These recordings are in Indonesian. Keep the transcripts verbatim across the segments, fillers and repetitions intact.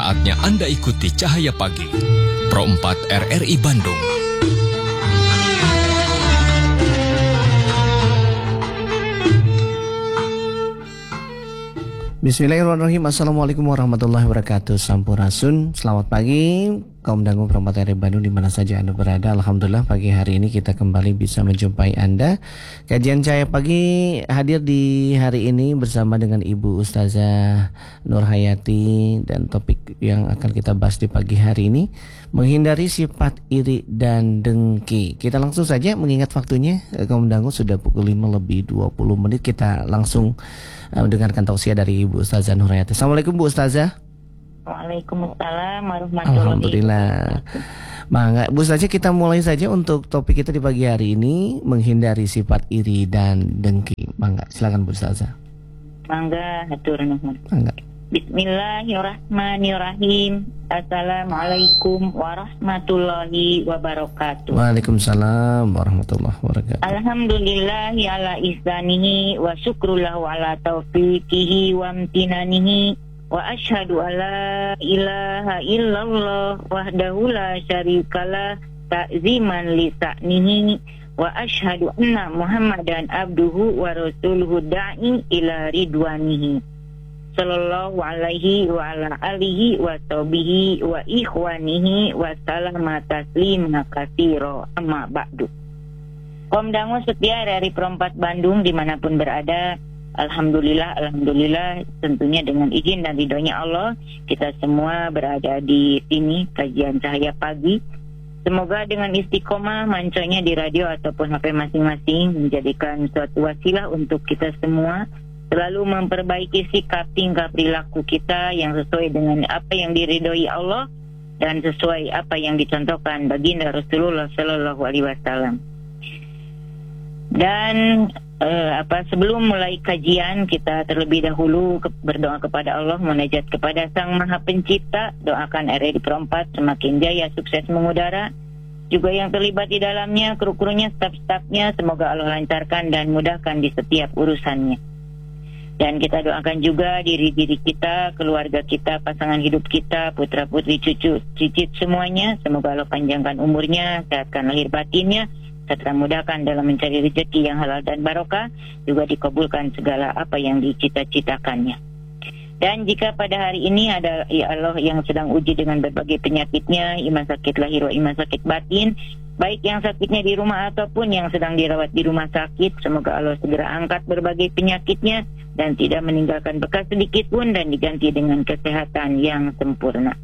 Saatnya Anda ikuti Cahaya Pagi, Pro empat R R I Bandung. Bismillahirrahmanirrahim. Assalamualaikum warahmatullahi wabarakatuh. Sampurasun. Selamat pagi kaum dangu Pro empat R R I Bandung di mana saja Anda berada. Alhamdulillah pagi hari ini kita kembali bisa menjumpai Anda. Kajian Cahaya Pagi hadir di hari ini bersama dengan Ibu Ustazah Nur Hayati, dan topik yang akan kita bahas di pagi hari ini menghindari sifat iri dan dengki. Kita langsung saja mengingat waktunya kaum dangu sudah pukul lima lebih dua puluh menit. Kita langsung mendengarkan tausiah dari Ibu Ustazah Nur Hayati. Assalamualaikum Bu Ustazah. Waalaikumsalam warahmatullahi wabarakatuh. Alhamdulillah. Mangga Bu Ustazah, kita mulai saja untuk topik kita di pagi hari ini, menghindari sifat iri dan dengki. Mangga, silakan Bu Ustazah. Mangga, hatur nuhun. Mangga. Bismillahirrahmanirrahim. Assalamualaikum warahmatullahi wabarakatuh. Waalaikumsalam warahmatullahi wabarakatuh. Alhamdulillahi ala ihsanihi wa syukrullahu ala taufiqihi wa amtinanihi. Wa ashadu ala ilaha illallah wahdahu la syarikalah ta'ziman li sa'nihi. Wa ashadu anna muhammadan abduhu wa rasuluhu da'i ila ridwanihi. Sallallahu alaihi wa ala alihi wa sahbihi wa ikhwanihi wa salama taslima katsira amma ba'du. Kaum dangu setia dari Pro empat Bandung dimanapun berada, Alhamdulillah, Alhamdulillah tentunya dengan izin dan ridhonya Allah kita semua berada di sini kajian Cahaya Pagi. Semoga dengan istiqomah manconya di radio ataupun H P masing-masing menjadikan suatu wasilah untuk kita semua selalu memperbaiki sikap tingkah perilaku kita yang sesuai dengan apa yang diridhoi Allah dan sesuai apa yang dicontohkan baginda Rasulullah Sallallahu Alaihi Wasallam. Dan eh, apa sebelum mulai kajian kita terlebih dahulu ke, berdoa kepada Allah, munajat kepada Sang Maha Pencipta. Doakan R R I Pro empat semakin jaya, sukses mengudara. Juga yang terlibat di dalamnya, kru-krunya, staf-stafnya, semoga Allah lancarkan dan mudahkan di setiap urusannya. Dan kita doakan juga diri-diri kita, keluarga kita, pasangan hidup kita, putra-putri, cucu, cicit semuanya. Semoga Allah panjangkan umurnya, sehatkan lahir batinnya, serta mudahkan dalam mencari rezeki yang halal dan barokah, juga dikabulkan segala apa yang dicita-citakannya. Dan jika pada hari ini ada ya Allah yang sedang uji dengan berbagai penyakitnya, ima sakit lahir wa ima sakit batin, baik yang sakitnya di rumah ataupun yang sedang dirawat di rumah sakit, semoga Allah segera angkat berbagai penyakitnya dan tidak meninggalkan bekas sedikit pun dan diganti dengan kesehatan yang sempurna.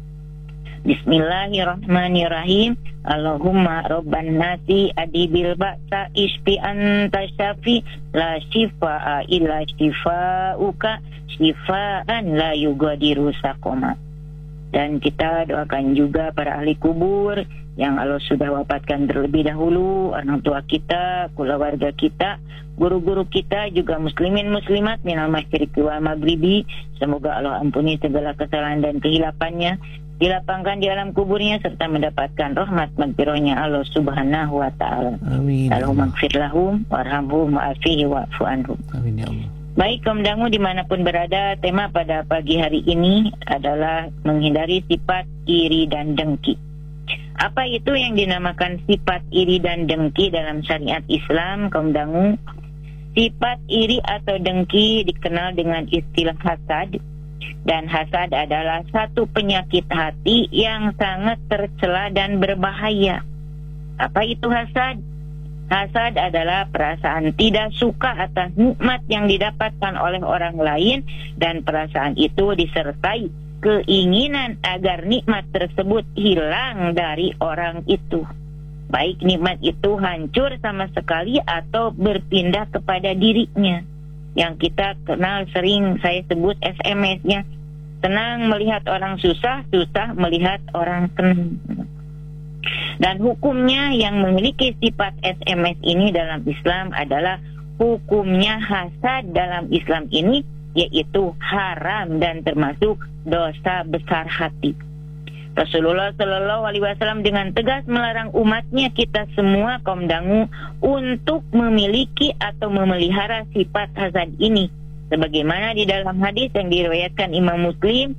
Bismillahirrahmanirrahim. Allahumma rabban nasi adibil ba'sa isfi anta syafi la shifa'a illa shifa'uka shifa'an la yugadiru saqama. Dan kita doakan juga para ahli kubur yang Allah sudah wafatkan terlebih dahulu, orang tua kita, keluarga kita, guru-guru kita, juga muslimin muslimat minal masyriqi wal maghribi. Semoga Allah ampuni segala kesalahan dan kehilafannya, dilapangkan di alam kuburnya, serta mendapatkan rahmat magfirahnya Allah subhanahu wa ta'ala. Amin. Allahumma gfir lahum warhamhum wa'afihi wa'fu anhum. Amin ya Allah. Baik kaum dangu dimanapun berada, tema pada pagi hari ini adalah menghindari sifat iri dan dengki. Apa itu yang dinamakan sifat iri dan dengki dalam syariat Islam, kaum dangu? Sifat iri atau dengki dikenal dengan istilah hasad. Dan hasad adalah satu penyakit hati yang sangat tercela dan berbahaya. Apa itu hasad? Hasad adalah perasaan tidak suka atas nikmat yang didapatkan oleh orang lain, dan perasaan itu disertai keinginan agar nikmat tersebut hilang dari orang itu. Baik nikmat itu hancur sama sekali atau berpindah kepada dirinya. Yang kita kenal sering saya sebut S M S-nya. Senang melihat orang susah, susah melihat orang senang. Dan hukumnya yang memiliki sifat S M S ini dalam Islam adalah hukumnya hasad dalam Islam ini, yaitu haram dan termasuk dosa besar hati. Rasulullah Shallallahu Alaihi Wasallam dengan tegas melarang umatnya, kita semua kaum dangu, untuk memiliki atau memelihara sifat hasad ini. Sebagaimana di dalam hadis yang diriwayatkan Imam Muslim,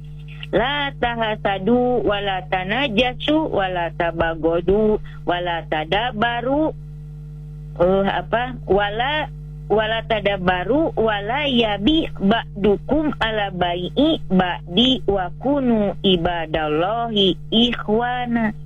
La tahasadu wala tanajasu wala tabagodu wala tadabaru uh, apa wala wala tadabaru wala yabi ba'dukum ala bai'i ba'di wa kunu ibadallahi ikhwana.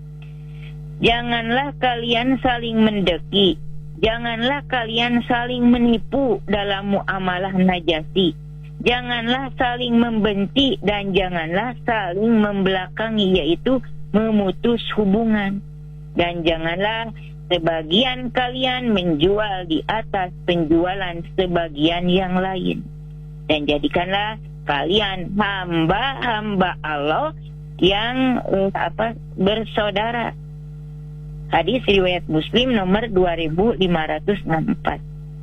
Janganlah kalian saling mendeki, janganlah kalian saling menipu dalam muamalah najasi, janganlah saling membenci, dan janganlah saling membelakangi, yaitu memutus hubungan. Dan janganlah sebagian kalian menjual di atas penjualan sebagian yang lain. Dan jadikanlah kalian hamba-hamba Allah yang uh, apa bersaudara. Hadis riwayat Muslim nomor dua ribu lima ratus enam puluh empat.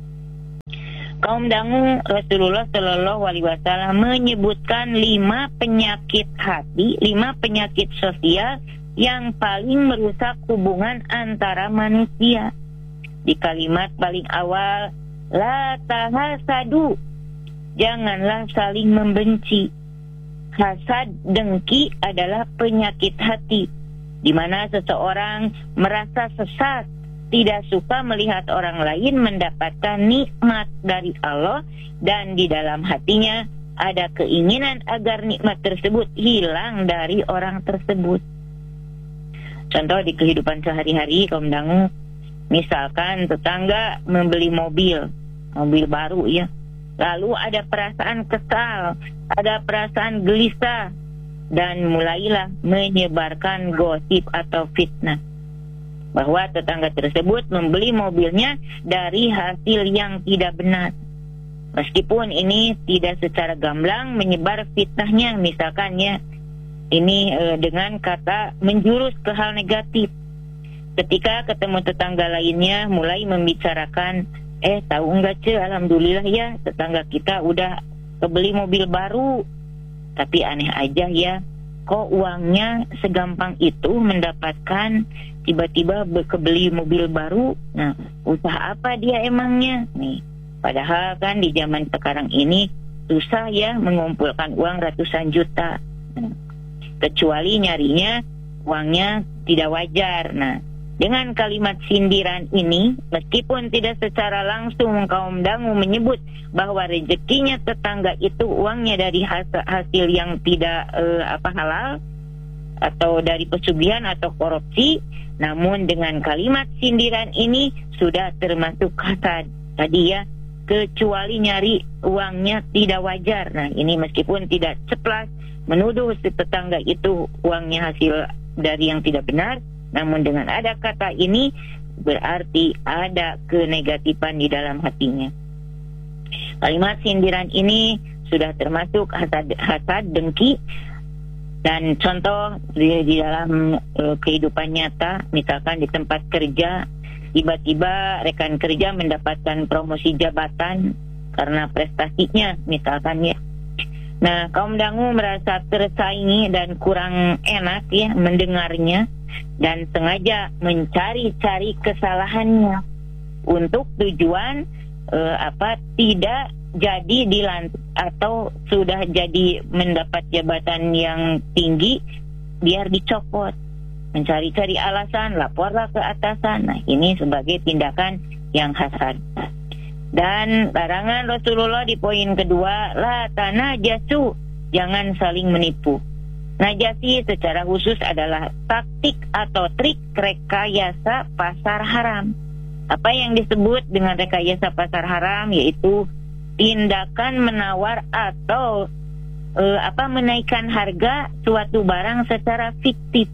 Kaum dangu, Rasulullah Shallallahu Alaihi Wasallam menyebutkan lima penyakit hati, lima penyakit sosial yang paling merusak hubungan antara manusia. Di kalimat paling awal, la tahasadu, janganlah saling membenci. Hasad, dengki adalah penyakit hati, di mana seseorang merasa sesat, tidak suka melihat orang lain mendapatkan nikmat dari Allah, dan di dalam hatinya ada keinginan agar nikmat tersebut hilang dari orang tersebut. Contoh di kehidupan sehari-hari kaum dangu, misalkan tetangga membeli mobil, mobil baru ya, lalu ada perasaan kesal, ada perasaan gelisah, dan mulailah menyebarkan gosip atau fitnah bahwa tetangga tersebut membeli mobilnya dari hasil yang tidak benar. Meskipun ini tidak secara gamblang menyebar fitnahnya, misalkan ya, ini e, dengan kata menjurus ke hal negatif. Ketika ketemu tetangga lainnya mulai membicarakan, eh tahu enggak ce, alhamdulillah ya tetangga kita udah kebeli mobil baru. Tapi aneh aja ya, kok uangnya segampang itu mendapatkan tiba-tiba kebeli mobil baru. Nah, usaha apa dia emangnya? Nih, padahal kan di zaman sekarang ini susah ya mengumpulkan uang ratusan juta. Nah, kecuali nyarinya uangnya tidak wajar. Nah, dengan kalimat sindiran ini, meskipun tidak secara langsung kaum dangu menyebut bahwa rezekinya tetangga itu uangnya dari hasil, hasil yang tidak eh, apa halal atau dari pesugihan atau korupsi, namun dengan kalimat sindiran ini sudah termasuk hasad tadi ya, kecuali nyari uangnya tidak wajar. Nah, ini meskipun tidak ceplas menuduh si tetangga itu uangnya hasil dari yang tidak benar, namun dengan ada kata ini berarti ada kenegatifan di dalam hatinya. Kalimat sindiran ini sudah termasuk hasad, hasad dengki. Dan contoh di, di dalam e, kehidupan nyata, misalkan di tempat kerja, tiba-tiba rekan kerja mendapatkan promosi jabatan karena prestasinya, misalkan ya. Nah, kaum dangu merasa tersaingi dan kurang enak ya mendengarnya, dan sengaja mencari-cari kesalahannya untuk tujuan eh, apa tidak jadi dilantik atau sudah jadi mendapat jabatan yang tinggi biar dicopot. Mencari-cari alasan, laporlah ke atasan. Nah, ini sebagai tindakan yang hasad. Dan larangan Rasulullah di poin kedua, la tanajasu, jangan saling menipu. Najasi secara khusus adalah taktik atau trik rekayasa pasar haram. Apa yang disebut dengan rekayasa pasar haram yaitu tindakan menawar atau e, apa menaikkan harga suatu barang secara fiktif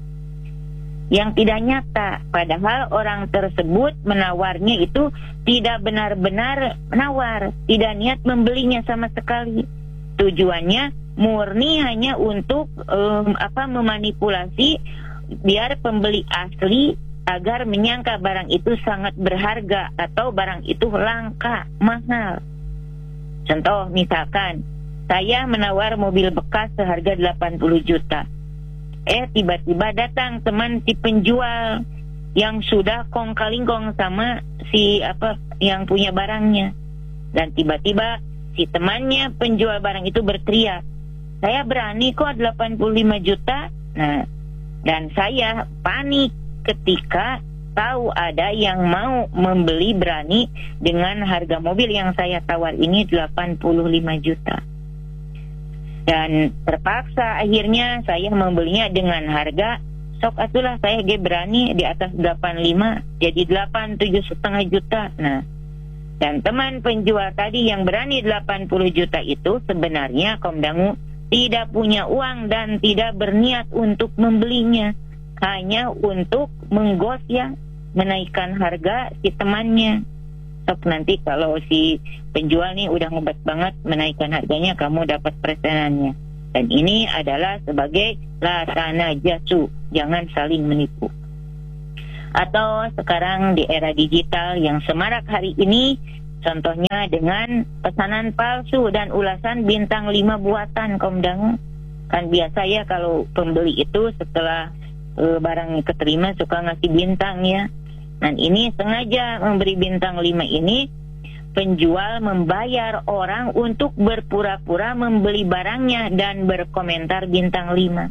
yang tidak nyata, padahal orang tersebut menawarnya itu tidak benar-benar menawar, tidak niat membelinya sama sekali. Tujuannya murni hanya untuk um, apa memanipulasi biar pembeli asli agar menyangka barang itu sangat berharga atau barang itu langka, mahal. Contoh misalkan saya menawar mobil bekas seharga delapan puluh juta. Eh tiba-tiba datang teman si penjual yang sudah kong kaling kong sama si apa yang punya barangnya, dan tiba-tiba si temannya penjual barang itu berteriak, saya berani kok delapan puluh lima juta. Nah, dan saya panik ketika tahu ada yang mau membeli berani dengan harga mobil yang saya tawar ini delapan puluh lima juta. Dan terpaksa akhirnya saya membelinya dengan harga sok atulah saya ge berani di atas delapan puluh lima jadi delapan tujuh setengah juta. Nah, dan teman penjual tadi yang berani delapan puluh juta itu sebenarnya kaum dangu tidak punya uang dan tidak berniat untuk membelinya, hanya untuk menggos ya, menaikkan harga si temannya. Sok nanti kalau si penjual nih udah ngebat banget menaikkan harganya, kamu dapat persenannya. Dan ini adalah sebagai lasana jasu, jangan saling menipu. Atau sekarang di era digital yang semarak hari ini, contohnya dengan pesanan palsu dan ulasan bintang lima buatan kaum dangu. Kan biasa ya kalau pembeli itu setelah e, barang keterima suka ngasih bintang ya. Dan ini sengaja memberi bintang lima ini, penjual membayar orang untuk berpura-pura membeli barangnya dan berkomentar bintang lima.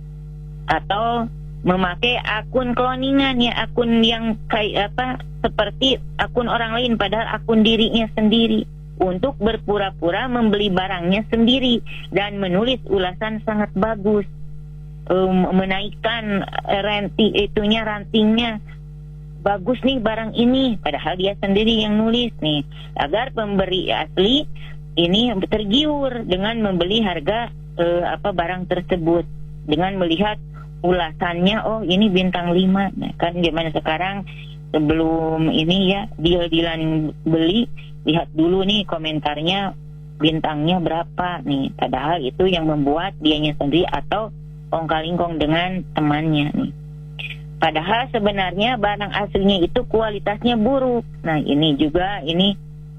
Atau memakai akun cloningan ya, akun yang kayak apa seperti akun orang lain padahal akun dirinya sendiri, untuk berpura-pura membeli barangnya sendiri dan menulis ulasan sangat bagus, um, menaikkan ranti itunya rantingnya bagus nih barang ini, padahal dia sendiri yang nulis nih, agar pemberi asli ini tergiur dengan membeli harga uh, apa barang tersebut dengan melihat ulasannya, oh ini bintang lima. Nah, kan zaman sekarang sebelum ini ya deal-dealan beli, lihat dulu nih komentarnya bintangnya berapa nih, padahal itu yang membuat dianya sendiri atau ongkalingkong dengan temannya nih. Padahal sebenarnya barang aslinya itu kualitasnya buruk. Nah, ini juga ini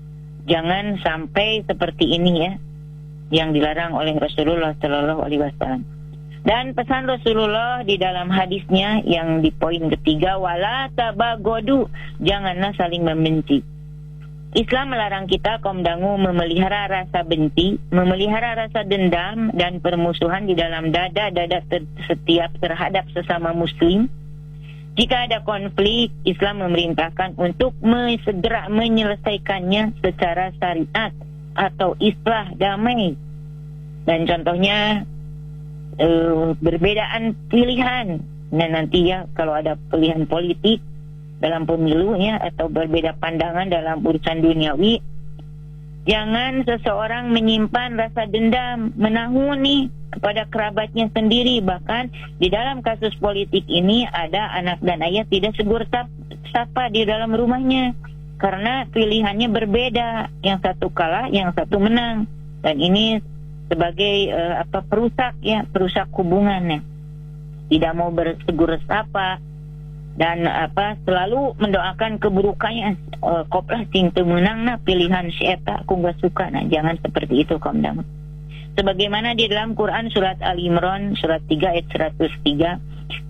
jangan sampai seperti ini ya, yang dilarang oleh Rasulullah Shallallahu Alaihi Wasallam. Dan pesan Rasulullah di dalam hadisnya yang di poin ketiga, wala tabagodu, janganlah saling membenci. Islam melarang kita kaum dangu memelihara rasa benci, memelihara rasa dendam dan permusuhan di dalam dada-dada ter- setiap terhadap sesama muslim. Jika ada konflik, Islam memerintahkan untuk me- segera menyelesaikannya secara syariat atau islah damai. Dan contohnya Uh, berbedaan pilihan. Nah nanti ya kalau ada pilihan politik dalam pemilu ya, atau berbeda pandangan dalam urusan duniawi, jangan seseorang menyimpan rasa dendam, menahuni kepada kerabatnya sendiri. Bahkan di dalam kasus politik ini ada anak dan ayah tidak segur sapa di dalam rumahnya karena pilihannya berbeda, yang satu kalah, yang satu menang. Dan ini sebagai uh, apa perusak ya, perusak hubungannya. Tidak mau bersegur sapa dan apa selalu mendoakan keburukannya. Uh, koplah sing teu meunang na pilihan si eta aku gak suka. Nah, jangan seperti itu kaum dangu. Sebagaimana di dalam Quran surat Al Imran surat tiga ayat seratus tiga,